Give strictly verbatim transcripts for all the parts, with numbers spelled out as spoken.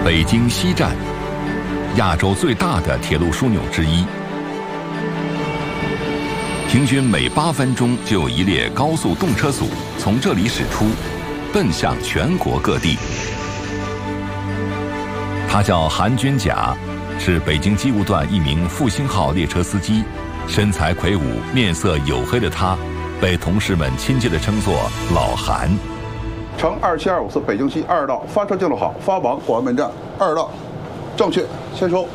北京西站，亚洲最大的铁路枢纽之一。平均每八分钟就有一列高速动车组从这里驶出，奔向全国各地。他叫韩军甲，是北京机务段一名复兴号列车司机，身材魁梧，面色黝黑的他，被同事们亲切地称作老韩。 乘二七二五次北京西二道发车进入好，发往广安门站二道，正确，签收。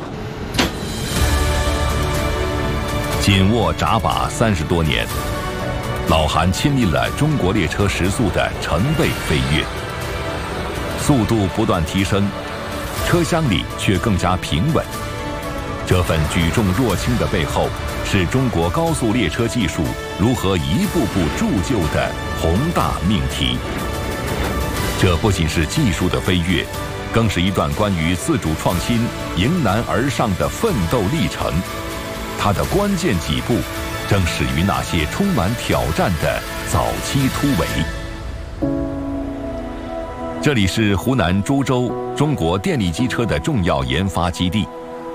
紧握闸把三十多年，老韩亲历了中国列车时速的成倍飞跃，速度不断提升，车厢里却更加平稳。这份举重若轻的背后，是中国高速列车技术如何一步步铸就的宏大命题。这不仅是技术的飞跃，更是一段关于自主创新、迎难而上的奋斗历程。它的关键几步，正始于那些充满挑战的早期突围。这里是湖南株洲中国电力机车的重要研发基地。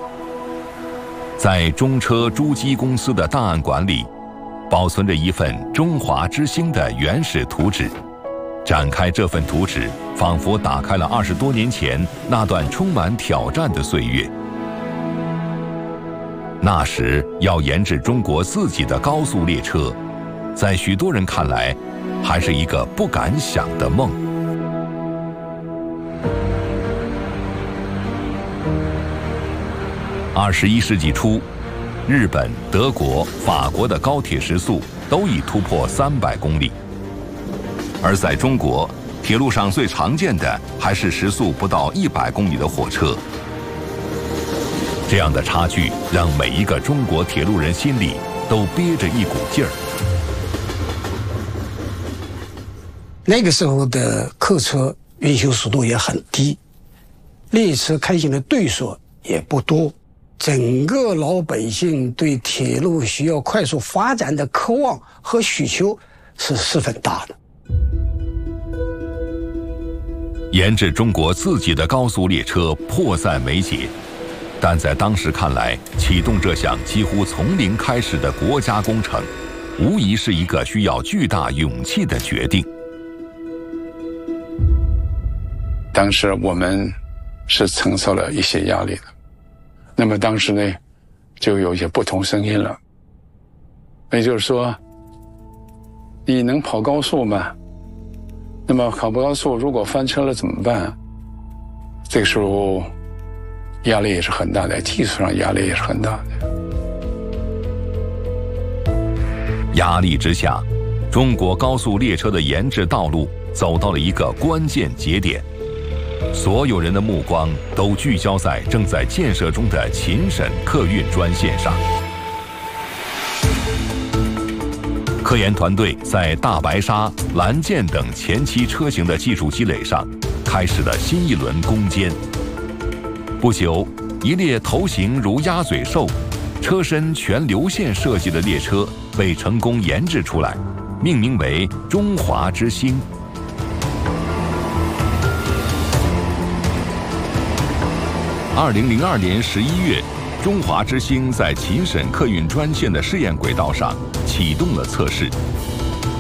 在中车株机公司的档案馆里，保存着一份中华之星的原始图纸。展开这份图纸，仿佛打开了二十多年前那段充满挑战的岁月。那时要研制中国自己的高速列车，在许多人看来，还是一个不敢想的梦。二十一世纪初，日本、德国、法国的高铁时速都已突破三百公里，而在中国，铁路上最常见的还是时速不到一百公里的火车。这样的差距让每一个中国铁路人心里都憋着一股劲儿。 那个时候的客车运行速度也很低，列车开行的对数也不多，整个老百姓对铁路需要快速发展的渴望和需求是十分大的。 研制中国自己的高速列车迫在眉睫，但在当时看来，启动这项几乎从零开始的国家工程，无疑是一个需要巨大勇气的决定。 当时我们是承受了一些压力的，那么当时呢，就有一些不同声音了。也就是说，你能跑高速吗？那么跑不高速，如果翻车了怎么办？这个时候压力也是很大的，技术上压力也是很大的。 压力之下，中国高速列车的研制道路走到了一个关键节点，所有人的目光都聚焦在正在建设中的秦沈客运专线上。科研团队在大白鲨、蓝箭等前期车型的技术积累上，开始了新一轮攻坚。不久，一列头型如鸭嘴兽、车身全流线设计的列车被成功研制出来，命名为“中华之星”。二零零二年十一月，中华之星在秦沈客运专线的试验轨道上启动了测试。